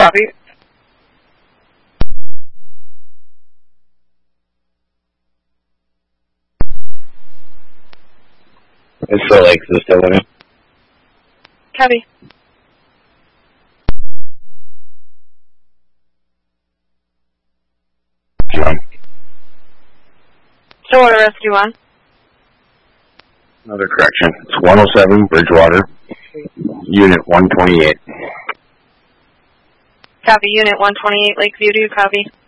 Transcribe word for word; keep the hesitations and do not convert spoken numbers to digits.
copy? It's still Lake, is it still living? Copy. One. So what are rescue on? Another correction. It's one oh seven Bridgewater, Unit one twenty-eight. Copy, Unit one twenty-eight, Lakeview, do you copy?